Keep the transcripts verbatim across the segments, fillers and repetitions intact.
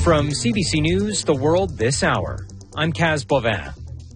From C B C News, The World This Hour, I'm Kaz Bovin.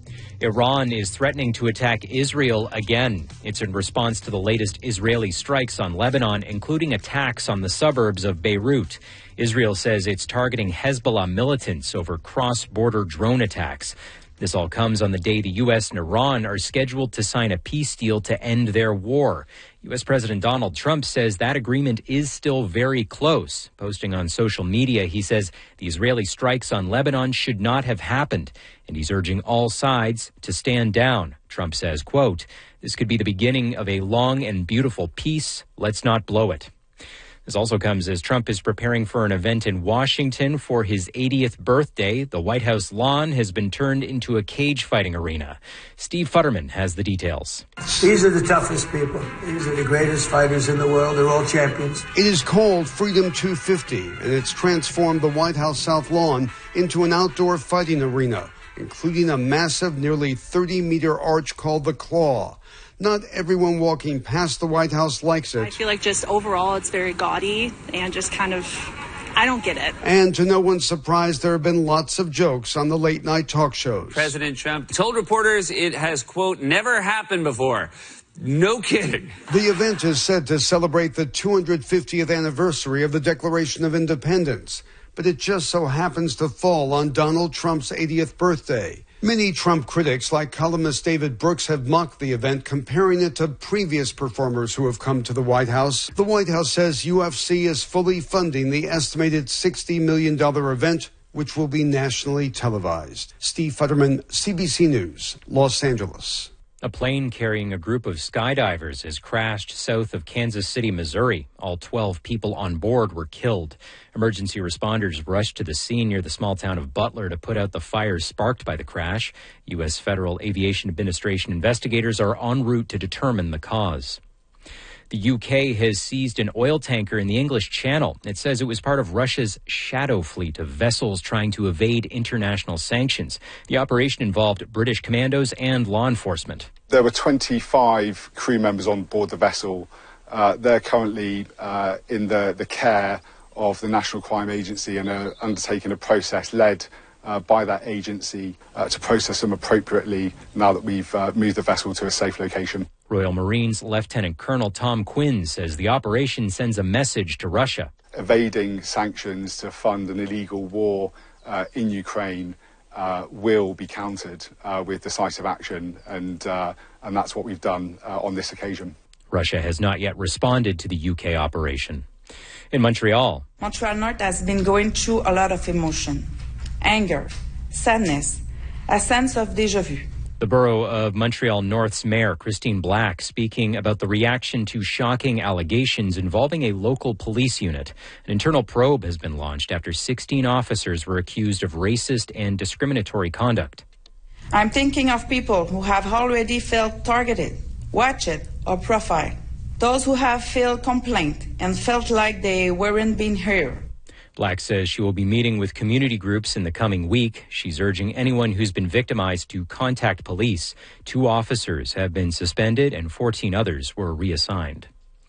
Iran is threatening to attack Israel again. It's in response to the latest Israeli strikes on Lebanon, including attacks on the suburbs of Beirut. Israel says it's targeting Hezbollah militants over cross-border drone attacks. This all comes on the day the U S and Iran are scheduled to sign a peace deal to end their war. U S President Donald Trump says that agreement is still very close. Posting on social media, he says the Israeli strikes on Lebanon should not have happened, and he's urging all sides to stand down. Trump says, quote, "This could be the beginning of a long and beautiful peace. Let's not blow it." This also comes as Trump is preparing for an event in Washington for his eightieth birthday. The White House lawn has been turned into a cage fighting arena. Steve Futterman has the details. These are the toughest people. These are the greatest fighters in the world. They're all champions. It is called Freedom two fifty, and it's transformed the White House South Lawn into an outdoor fighting arena, including a massive, nearly thirty-meter arch called the Claw. Not everyone walking past the White House likes it. I feel like just overall it's very gaudy and just kind of, I don't get it. And to no one's surprise, there have been lots of jokes on the late night talk shows. President Trump told reporters it has, quote, never happened before. No kidding. The event is said to celebrate the two hundred fiftieth anniversary of the Declaration of Independence, but it just so happens to fall on Donald Trump's eightieth birthday. Many Trump critics, like columnist David Brooks, have mocked the event, comparing it to previous performers who have come to the White House. The White House says U F C is fully funding the estimated sixty million dollars event, which will be nationally televised. Steve Futterman, C B C News, Los Angeles. A plane carrying a group of skydivers has crashed south of Kansas City, Missouri. All twelve people on board were killed. Emergency responders rushed to the scene near the small town of Butler to put out the fires sparked by the crash. U S Federal Aviation Administration investigators are en route to determine the cause. The U K has seized an oil tanker in the English Channel. It says it was part of Russia's shadow fleet of vessels trying to evade international sanctions. The operation involved British commandos and law enforcement. There were twenty-five crew members on board the vessel. Uh, they're currently uh, in the, the care of the National Crime Agency and are undertaking a process led uh, by that agency uh, to process them appropriately now that we've uh, moved the vessel to a safe location. Royal Marines Lieutenant Colonel Tom Quinn says the operation sends a message to Russia. Evading sanctions to fund an illegal war uh, in Ukraine uh, will be countered uh, with decisive action, and uh, and that's what we've done uh, on this occasion. Russia has not yet responded to the U K operation. In Montreal, Montreal North has been going through a lot of emotion, anger, sadness, a sense of déjà vu. The borough of Montreal North's mayor, Christine Black, speaking about the reaction to shocking allegations involving a local police unit. An internal probe has been launched after sixteen officers were accused of racist and discriminatory conduct. I'm thinking of people who have already felt targeted, watched, or profiled. Those who have filed complaint and felt like they weren't being heard. Black says she will be meeting with community groups in the coming week. She's urging anyone who's been victimized to contact police. Two officers have been suspended and fourteen others were reassigned.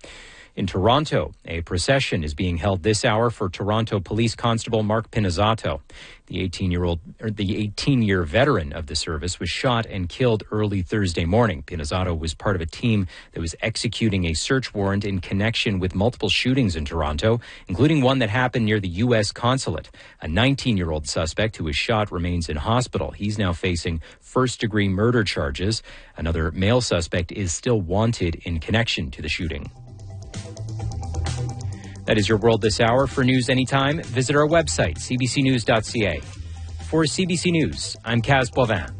In Toronto, a procession is being held this hour for Toronto Police Constable Mark Pinizzato. The eighteen-year-old, or the eighteen-year veteran of the service was shot and killed early Thursday morning. Pinizzato was part of a team that was executing a search warrant in connection with multiple shootings in Toronto, including one that happened near the U S consulate. A nineteen-year-old suspect who was shot remains in hospital. He's now facing first-degree murder charges. Another male suspect is still wanted in connection to the shooting. That is your World This Hour. For news anytime, visit our website, c b c news dot c a. For C B C News, I'm Kaz Bovin.